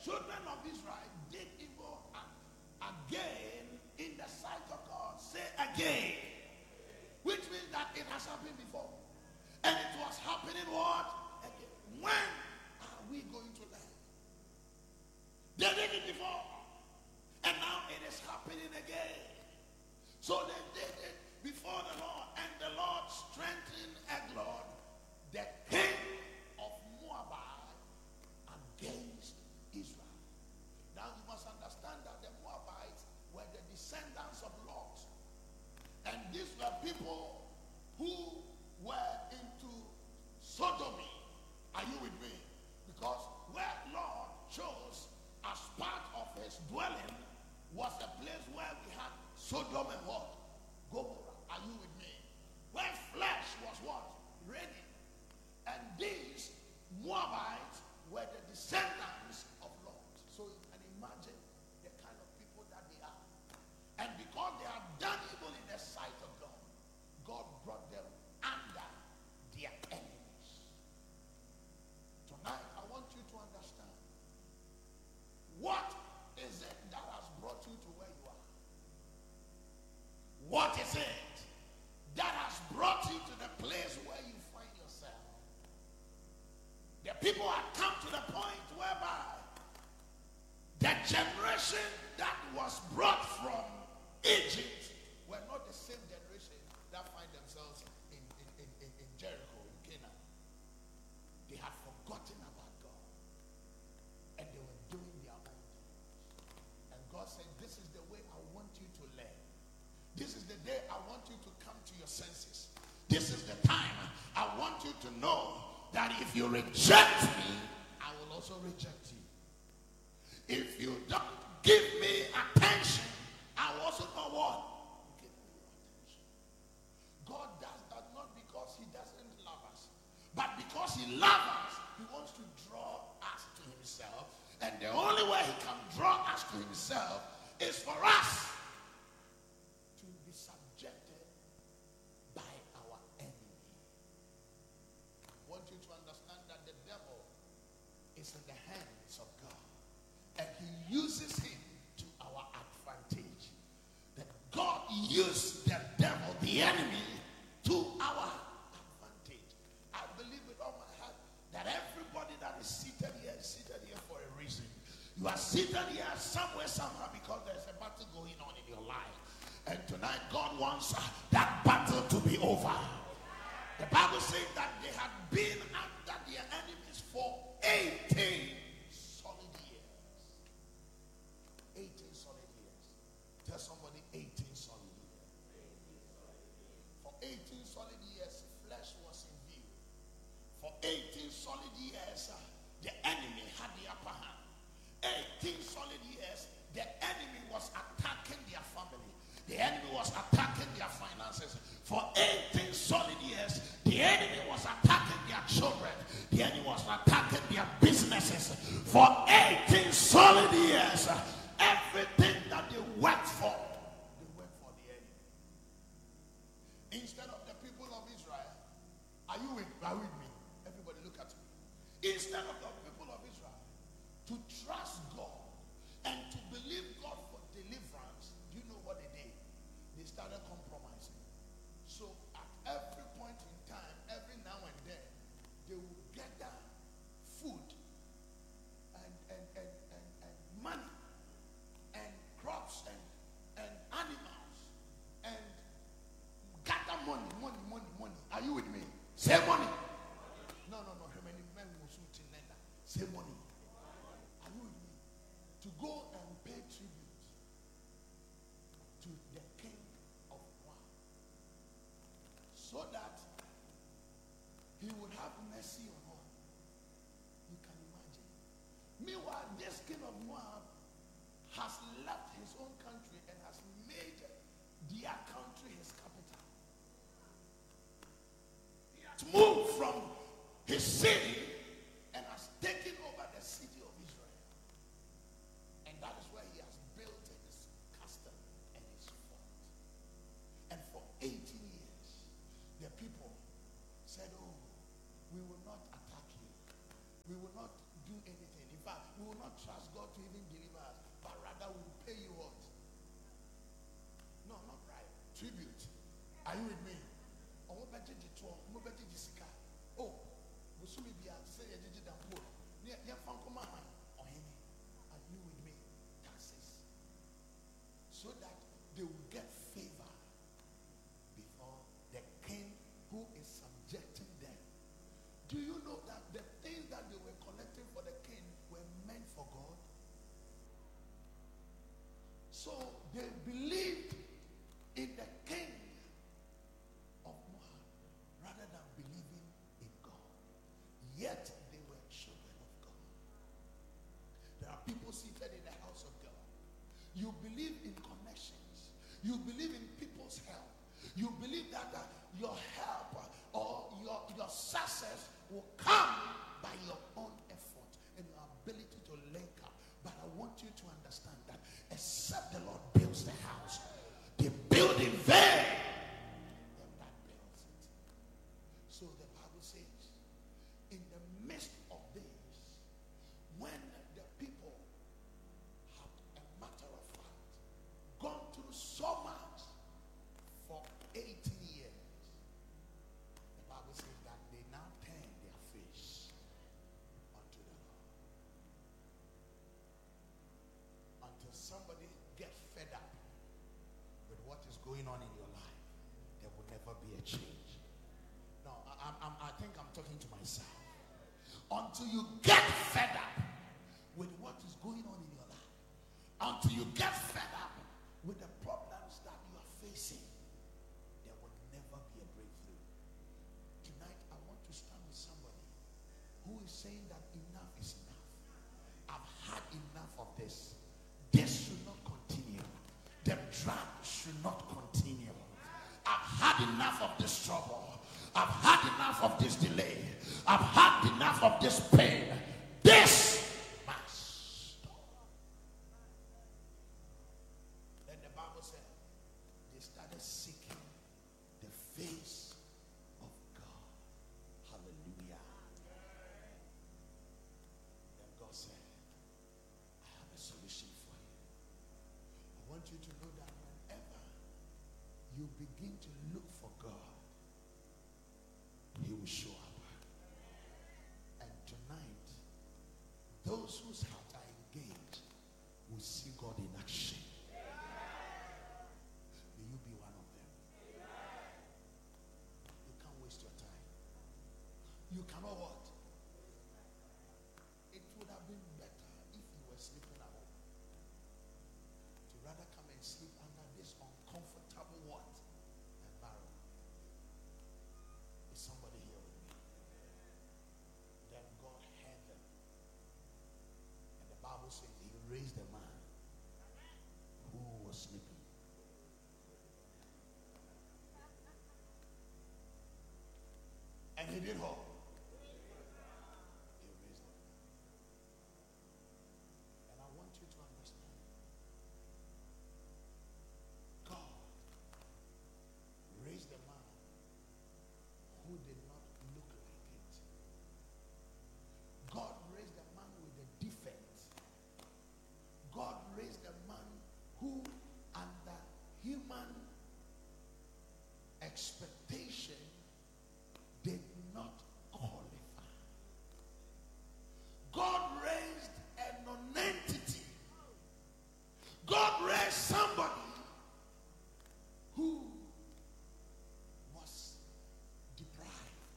children of Israel did evil again in the sight of God. Say again. Which means that it has happened before. And it was happening what? Again. When are we going to learn? They did it before. And now it is happening again. So they did it before the Lord. And the Lord strengthened Eglon, the king of Moab, against Israel. Now you must understand that the Moabites were the descendants of Lot. And these were people who were into sodomy. Are you with me? Because where Lord chose as part of his dwelling was a place where we had Sodom and what? Gomorrah. Are you with me? Where flesh was what? Reigning. And these Moabites were the descendants of Lot. So you can imagine the kind of people that they are. And because they had done evil in the sight of God, God brought them under their enemies. Tonight, I want you to understand, what is it that has brought you to where you are? What is it that has brought you to the place where you find yourself? The people have come to the point whereby the generation that was brought from Egypt were not the same generation that find themselves in Jericho, in Canaan. They had forgotten about God. And they were doing their own things. And God said, this is the way I want you to learn. This is the day I want you to come to your senses. This is the time I want you to know that if you reject me, I will also reject you. If you don't give me attention, I will also know what? Give you attention. God does that not because he doesn't love us, but because he loves us, he wants to draw us to himself. And the only way he can draw us to himself is for us to be subjected by our enemy. I want you to understand that the devil is in the hands of God. And he uses him to our advantage. That God used the devil, the enemy, to our advantage. I believe with all my heart that everybody that is seated here for a reason. You are seated here somewhere, somehow, because there's a battle going on in your life. And tonight, God wants that battle to be over. The Bible says that they had been under their enemies for 18 solid years. 18 solid years. Tell somebody 18 solid years. For 18 solid years, flesh was in view. For 18 solid years, the enemy had the upper hand. 18 solid years, the enemy was attacking their family. The enemy was attacking their finances. For 18 solid years, the enemy was attacking their children. The enemy was attacking their businesses. For 18 solid years, everything that they worked for the enemy. Instead of the people of Israel, are you with me? Everybody look at me. Instead of the people of Israel to trust God and to believe God for deliverance, do you know what they did? They started compromising. So at every point in time, every now and then, they would gather food and money and crops and animals and gather money. Are you with me? Say money. No. Say money. Are you with me? To go and pay tribute to the king of Moab, so that he would have mercy on all. You can imagine. Meanwhile, this king of Moab has left his own country and has made their country his capital. He has moved from his city and has taken over the city of Israel. And that is where he has built his castle and his fort. And for 18 years, the people said, oh, we will not attack you. We will not do anything. In fact, we will not trust God to even deliver us, but rather we will pay you what? No, not bribe. Tribute. Are you with me? Oh, Busumi be say a digital poor. Near Funkoma. Are you with me? Taxes. So that they will get favor before the king who is subjecting them. Do you know that the things that they were collecting for the king were meant for God? So they believed in the king of Moab rather than believing in God. Yet they were children of God. There are people seated in the house of God. You believe in connections. You believe in people's help. You believe that your help or your success will come by your own effort and your ability to link up. But I want you to understand that except the Lord builds the house, the building vain, the that builds it. So the Bible says, in the midst of this, when the people have, a matter of fact, gone through so much for 18 years, the Bible says that they now turn their face unto the Lord. Until somebody gets fed up with what is going on in your life, there will never be a change. No, I think I'm talking to myself. Until you get fed up with what is going on in your life, until you get fed up with the problems that you are facing, there will never be a breakthrough. Tonight, I want to stand with somebody who is saying that enough is enough. I've had enough of this. This should not continue. The drug should not continue. I've had enough of this trouble. I've had enough of this delay. I've had enough of this pain. This must stop. Then the Bible said they started seeking the face of God. Hallelujah. Then God said, I have a solution for you. I want you to know that whenever you begin to look for God, He will show up. And tonight, those whose hearts are engaged will see God in action. May you be one of them. You can't waste your time. You cannot what? It would have been better if you were sleeping at home. To rather come and sleep under this uncomfortable what? Environment. Is somebody here with me? Then God heard them. And the Bible says He raised a man who was sleeping. And He did what? He raised him. And I want you to understand, God raised a man who did not look like it. God raised a man with a defect. God raised a man who, under human expectation, did not qualify. God raised a non-entity. God raised somebody who was deprived,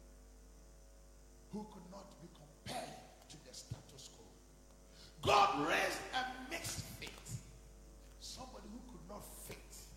who could not be compared to the status quo. God raised a mixed fit, somebody who could not fit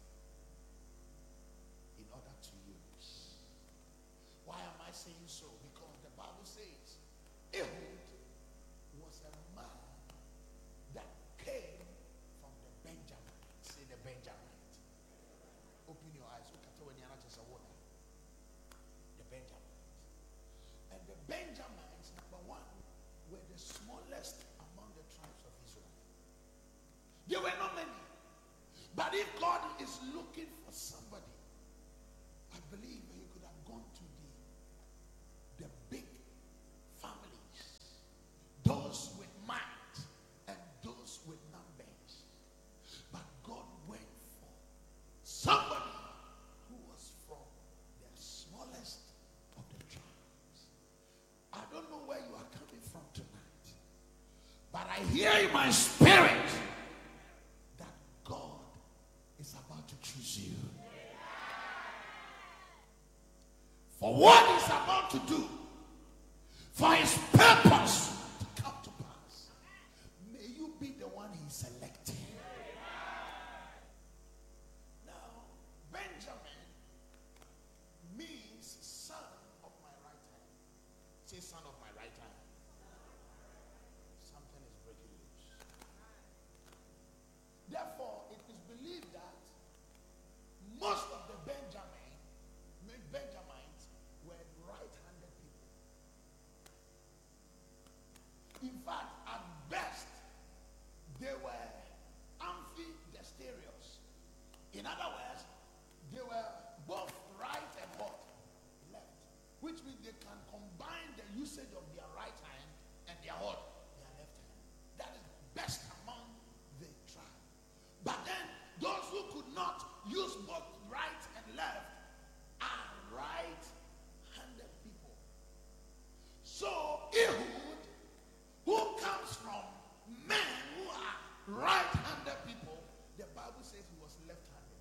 in order to use. Why am I saying so? Because the Bible says Ehud was a man that came from the Benjamite. Say the Benjamite. Open your eyes. Look at when you're not just a water. The Benjamite. And the Benjamites, number one, were the smallest among the tribes of Israel. There were not many. But if God is looking for somebody, I believe He could have gone to the big families, know where you are coming from tonight, but I hear in my spirit that God is about to choose you for what He's about to do, for His purpose to come to pass. May you be the one He selected. Now, Benjamin means son of my right hand. Say, son of my right hand. Something is breaking loose. Therefore, it is believed that most of the Benjamites were right-handed people. In fact, at best, they were ambidextrous. In other words, they were both right and left, which means they can combine the usage of their right hand and their left hand. That is best among the tribe. But then those who could not use both right and left are right-handed people. So Ehud, who comes from men who are right-handed people, the Bible says he was left-handed.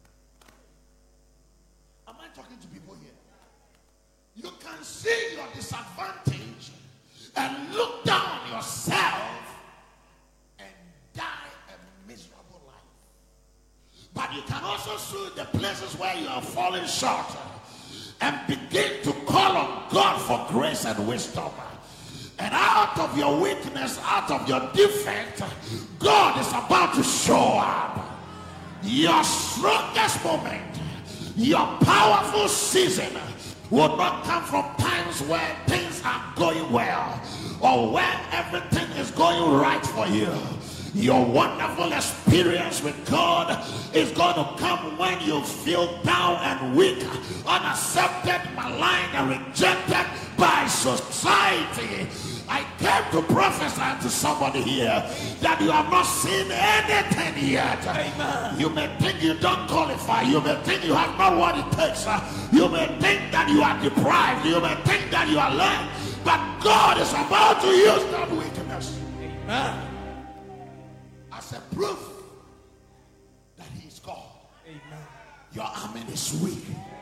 Am I talking to people here? You can see your disadvantage and look down on yourself and die a miserable life. But you can also see the places where you are falling short and begin to call on God for grace and wisdom. And out of your weakness, out of your defect, God is about to show up. Your strongest moment, your powerful season will not come from times where things are going well or where everything is going right for you. Your wonderful experience with God is going to come when you feel down and weak, unaccepted, maligned, and rejected by society. I came to prophesy to somebody here that you have not seen anything yet. Amen. You may think you don't qualify. You may think you have not what it takes. You may think that you are deprived. You may think that you are lame. But God is about to use that weakness. Amen. As a proof that He is God. Amen. Your army is weak.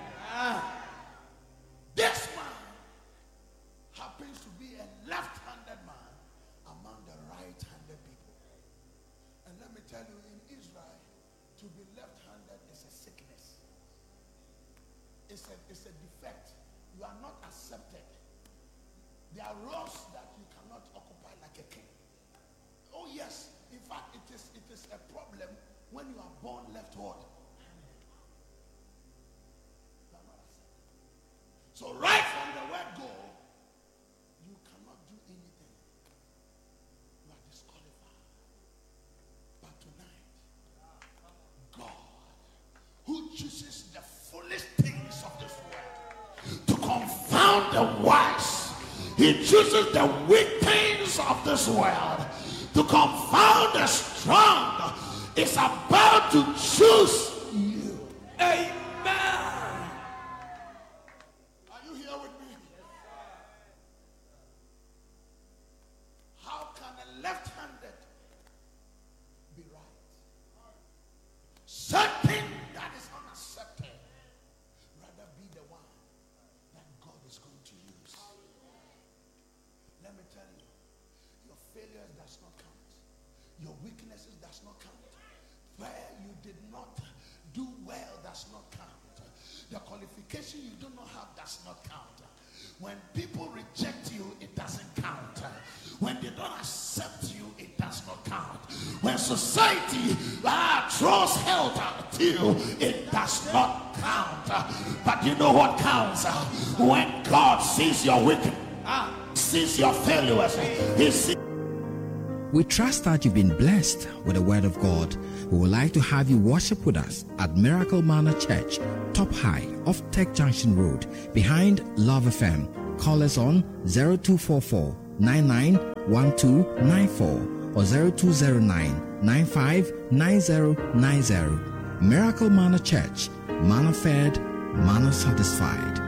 This man happens to be a left-handed man among the right-handed people. And let me tell you, in Israel, to be left-handed is a sickness. It's a defect. You are not accepted. There are roles that you cannot occupy like a king. Oh yes, in fact, it is a problem when you are born left-handed. So right from the word go, you cannot do anything. You are disqualified. But tonight, God, who chooses the foolish things of this world to confound the wise, He chooses the weak things of this world to confound the strong, is about to choose you. Amen. Something that is unaccepted, rather be the one that God is going to use. Let me tell you, your failures does not count. Your weaknesses does not count. Where you did not do well does not count. The qualification you do not have does not count. When people reject you, it doesn't count. When they don't accept you, it does not count. When society throws hell at you, it does not count. But you know what counts? When God sees your wickedness, sees your failures, He sees. We trust that you've been blessed with the word of God. We would like to have you worship with us at Miracle Manor Church, Top High off Tech Junction Road, behind Love FM. Call us on 0244 991294 or 0209 959090. Miracle Manor Church, manna fed, manna satisfied.